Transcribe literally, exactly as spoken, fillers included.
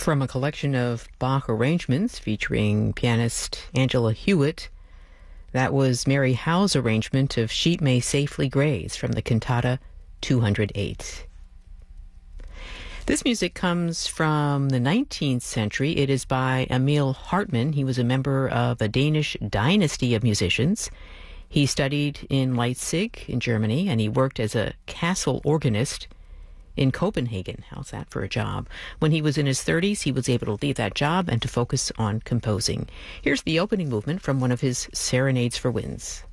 From a collection of Bach arrangements featuring pianist Angela Hewitt, that was Mary Howe's arrangement of Sheep May Safely Graze from the cantata two hundred eight. This music comes from the nineteenth century. It is by Emil Hartmann. He was a member of a Danish dynasty of musicians. He studied in Leipzig in Germany, and he worked as a castle organist in Copenhagen. How's that for a job? When he was in his thirties, he was able to leave that job and to focus on composing. Here's the opening movement from one of his Serenades for Winds.